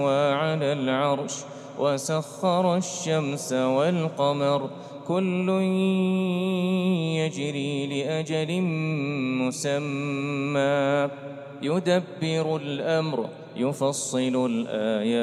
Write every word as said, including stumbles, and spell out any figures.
وعلى العرش وسخر الشمس والقمر كل يجري لأجل مسمى يدبر الأمر يفصل الآيات